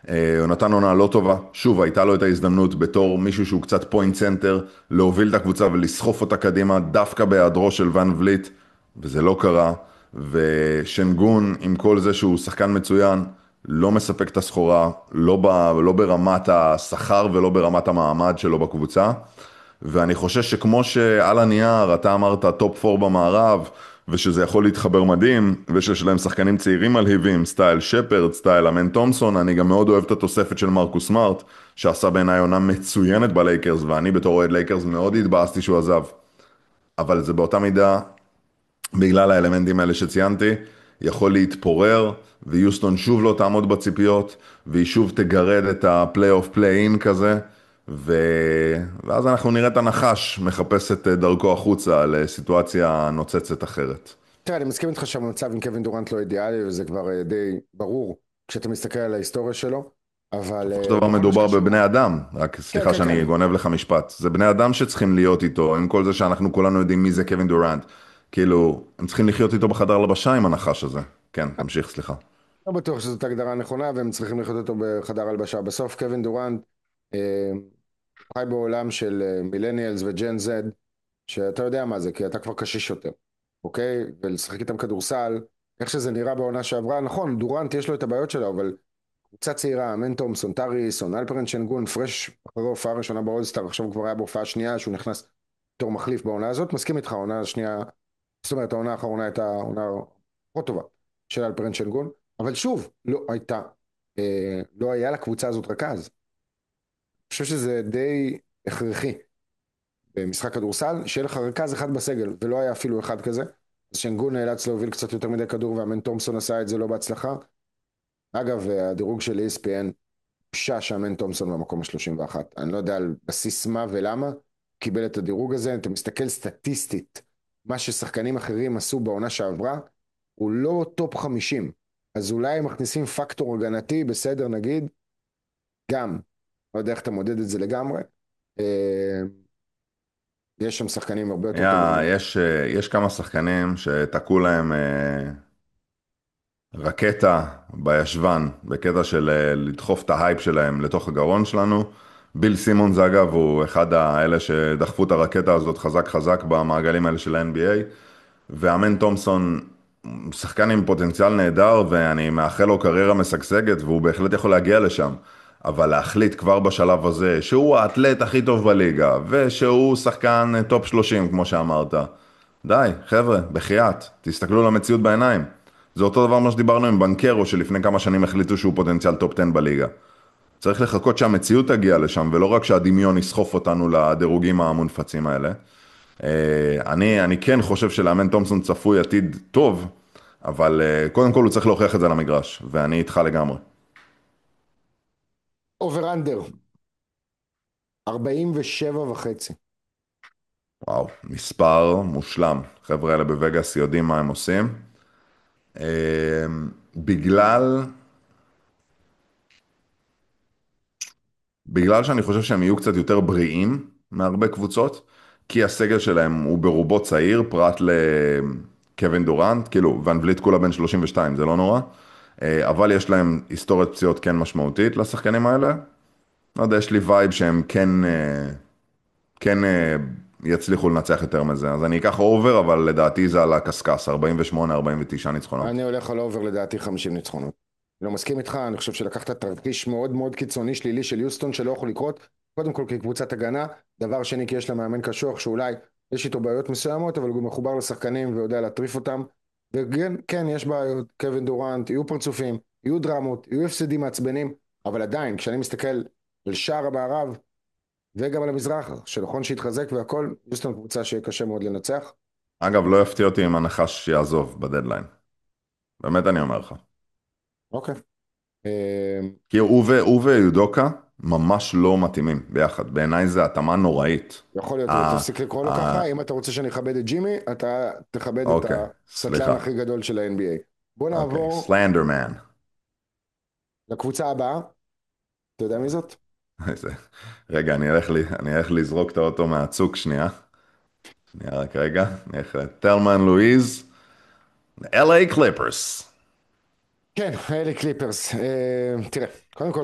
הוא נתן עונה לא טובה. שוב, הייתה לו את ההזדמנות בתור מישהו שהוא קצת פוינט סנטר, להוביל את הקבוצה ולסחוף אותה קדימה, דווקא בהיעדרו של ון וליט, וזה לא קרה. ושנגון, עם כל זה שהוא שחקן מצוין, לא מספק את הסחורה, לא ברמת השכר ולא ברמת המעמד שלו בקבוצה. ואני חושש שכמו שעל הנייר אתה אמרת טופ 4 במערב, ושזה יכול להתחבר מדהים, ושיש להם שחקנים צעירים מלהיבים, סטייל שפרד, סטייל אמן תומסון, אני גם מאוד אוהב את התוספת של מרקוס סמארט, שעשה בעיניי עונה מצוינת בלייקרס, ואני בתור אוהד לייקרס מאוד התבאסתי שהוא עזב. אבל זה באותה מידה, בגלל האלמנטים האלה שציינתי, יכול להתפורר, ויוסטון שוב לא תעמוד בציפיות, והיא שוב תגרד את הפליי-אוף פליי-אין כזה, ו... ואז אנחנו נראה את הנחש מחפש את דרכו החוצה לסיטואציה נוצצת אחרת. תראה, אני מסכים איתך שהמצב עם קווין דורנט לא אידיאלי, וזה כבר די ברור כשאתה מסתכל על ההיסטוריה שלו, אבל בסופו של דבר בכל מה מדובר שקשור... בבני אדם, רק כן, סליחה כן, כן. שאני גונב לך משפט, זה בני אדם שצריכים להיות איתו, עם כל זה שאנחנו כולנו יודעים מי זה קווין דורנט, כאילו, הם צריכים לחיות איתו בחדר לבשה עם הנחש הזה. כן, תמשיך, סליחה. לא בטוח שזאת הגדרה נכונה, והם צריכים לחיות אותו בחדר הלבשה. בסוף קווין דורנט אה, חי בעולם של מילניאלס וג'ן זד, שאתה יודע מה זה, כי אתה כבר קשיש יותר, אוקיי? ולשחק איתם כדורסל, איך שזה נראה בעונה שעברה, נכון, דורנט יש לו את הבעיות שלו, אבל קבוצה צעירה, אמן תומפסון, טאריסון, אלפרן שנגון, פרש אחרי הופעה ראשונה באולסטאר, עכשיו הוא כבר היה בהופעה שנייה, שהוא נכנס בתור מחליף בעונה הזאת, מסכים איתך, העונה השנייה, זאת אומרת, העונה האחרונה הייתה עונה פחות טובה של אלפרן שנגון, אבל שוב, לא היה לקבוצה הזאת רכז. אני חושב שזה די הכרחי במשחק כדורסל, שיהיה לך רכז אחד בסגל, ולא היה אפילו אחד כזה, אז שנגון נאלץ להוביל קצת יותר מדי כדור, ואמן תומפסון עשה את זה לא בהצלחה. אגב, הדירוג של ESPN, בושה שאמן תומפסון במקום ה-31. אני לא יודע על בסיס מה ולמה קיבל את הדירוג הזה. אתה מסתכל סטטיסטית, מה ששחקנים אחרים עשו בעונה שעברה, הוא לא טופ 50. אז אולי הם מכניסים פקטור הגנתי, בסדר נגיד, גם. לא יודע איך אתה מודד את זה לגמרי. אה, יש שם שחקנים הרבה יותר טובים. יש כמה שחקנים שתקעו להם רקטה בישבן, בקטע של לדחוף את ההייפ שלהם לתוך הגרון שלנו. ביל סימונס אגב הוא אחד האלה שדחפו את הרקטה הזאת חזק חזק במעגלים האלה של ה-NBA, ואמן תומפסון שחקן עם פוטנציאל נהדר ואני מאחל לו קריירה משגשגת והוא בהחלט יכול להגיע לשם, אבל להחליט כבר בשלב הזה שהוא האתלט הכי טוב בליגה ושהוא שחקן טופ 30 כמו שאמרת, די חבר'ה בחייאת, תסתכלו על המציאות בעיניים. זה אותו דבר מה שדיברנו עם בנקרו שלפני כמה שנים החליטו שהוא פוטנציאל טופ 10 בליגה. צריך לחכות שהמציאות תגיע לשם ולא רק שהדמיון יסחוף אותנו לדירוגים המונפצים האלה. אני כן חושב שלאמן תומפסון צפוי עתיד טוב, אבל קודם כל הוא צריך להוכיח את זה על המגרש, ואני איתך לגמרי. אובר אנדר, 47 וחצי. וואו, מספר מושלם. חבר'ה האלה בווגאס יודעים מה הם עושים. בגלל, בגלל שאני חושב שהם יהיו קצת יותר בריאים מהרבה קבוצות, כי הסגל שלהם הוא ברובו צעיר, פרט לקווין דורנט, כאילו ון וליט כולה בן 32, זה לא נורא, אבל יש להם היסטוריית פציעות כן משמעותית לשחקנים האלה. לא יודע, יש לי וייב שהם כן יצליחו לנצח יותר מזה. אז אני אקח אובר, אבל לדעתי זה על הקסקס, 48-49 ניצחונות. אני הולך על אובר לדעתי 50 ניצחונות. אני לא מסכים איתך, אני חושב שלקחת תרחיש מאוד מאוד קיצוני שלילי של יוסטון שלא יכול לקרות, קודם כל כקבוצת הגנה, דבר שני כי יש לה מאמן קשוח שאולי יש איתו בעיות מסוימות, אבל הוא גם מחובר לשחקנים ויודע להטריף אותם, וכן, כן, יש בעיות, קווין דורנט, יהיו פרצופים, יהיו דרמות, יהיו הפסדים מעצבנים, אבל עדיין, כשאני מסתכל על שער המערב וגם על המזרח, שנכון שיתחזק והכל, יוסטון קבוצה שיהיה קשה מאוד לנצח. אגב, לא יפתיע אותי אם הנחש יעזוב בדדליין. באמת אני אומר לך. אוקיי. כי הוא ויודוקה ממש לא מתאימים ביחד. בעיניי זה התאמה נוראית. יכול להיות, אה, תפסיק לקרוא לו אה, ככה, אם אתה רוצה שאני אכבד את ג'ימי, אתה תכבד את אוקיי, הסטלן סליחה. הכי גדול של ה-NBA. בוא אוקיי, נעבור סלנדרמן. לקבוצה הבאה, אתה יודע מי זאת? רגע, אני אלך לזרוק את האוטו מהצוק שנייה. שנייה, רק רגע. אני אלך לטלמן לואיז. LA קליפרס. כן, אלה קליפרס. תראה, קודם כל